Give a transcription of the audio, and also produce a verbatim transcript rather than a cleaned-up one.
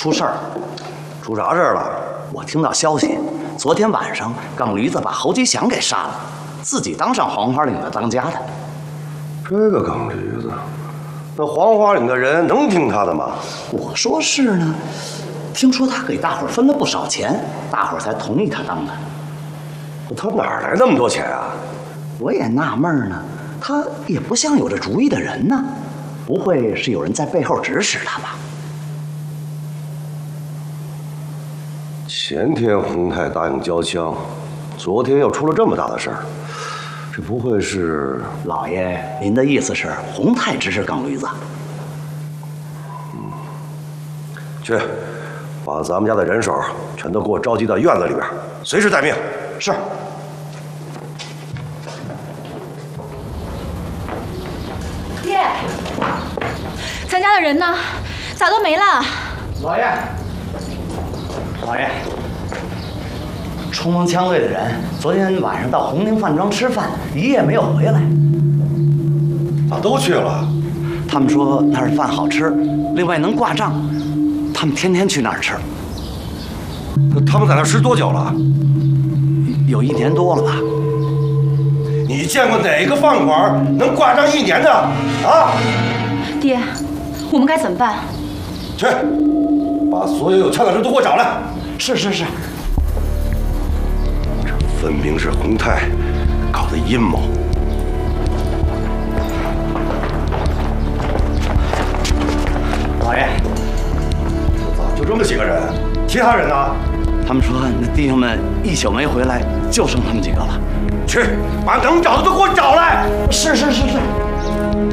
出事儿了。 出啥事儿了？ 我听到消息，昨天晚上杠驴子把侯吉祥给杀了，自己当上黄花岭的当家的。 这个杠驴子，那黄花岭的人能听他的吗？ 我说是呢，听说他给大伙儿分了不少钱，大伙儿才同意他当的。 他哪来那么多钱啊？ 我也纳闷呢，他也不像有这主意的人呢，不会是有人在背后指使他吧？ 前天洪泰答应交枪，昨天又出了这么大的事儿，这不会是…… 老爷，您的意思是洪泰指使杠驴子？ 嗯，去，把咱们家的人手全都给我召集到院子里边，随时待命。 是。 爹，咱家的人呢？咋都没了？ 老爷。老爷，冲锋枪队的人昨天晚上到红宁饭庄吃饭，一夜没有回来。 咋都去了？ 他们说那儿饭好吃，另外能挂账，他们天天去那儿吃。 他们在那儿吃多久了？ 有一年多了吧。 你见过哪个饭馆能挂账一年的？啊？ 爹，我们该怎么办？ 去，把所有有枪的人都给我找来。 是是是。 这分明是洪泰搞的阴谋。 老爷， 就这么几个人，其他人呢？ 他们说那弟兄们一宿没回来，就剩他们几个了。 去，把能找的都给我找来。 是是是是。